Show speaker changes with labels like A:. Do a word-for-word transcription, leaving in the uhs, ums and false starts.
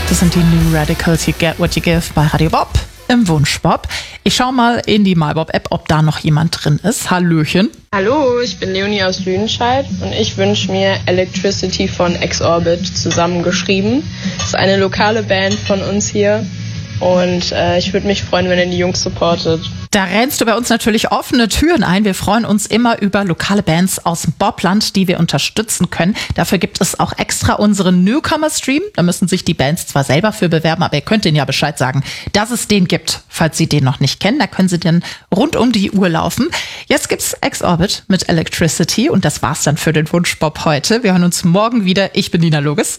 A: Das sind die New Radicals, You Get What You Give bei Radio Bob im Wunschbob. Ich schaue mal in die MyBob-App, ob da noch jemand drin ist. Hallöchen.
B: Hallo, ich bin Leonie aus Lüdenscheid und ich wünsche mir Electricity von X-Orbit zusammengeschrieben. Das ist eine lokale Band von uns hier und äh, ich würde mich freuen, wenn ihr die Jungs supportet.
A: Da rennst du bei uns natürlich offene Türen ein. Wir freuen uns immer über lokale Bands aus dem Bobland, die wir unterstützen können. Dafür gibt es auch extra unseren Newcomer-Stream. Da müssen sich die Bands zwar selber für bewerben, aber ihr könnt denen ja Bescheid sagen, dass es den gibt, falls sie den noch nicht kennen. Da können sie dann rund um die Uhr laufen. Jetzt gibt's X-Orbit mit Electricity und das war's dann für den Wunschbob heute. Wir hören uns morgen wieder. Ich bin Nina Loges.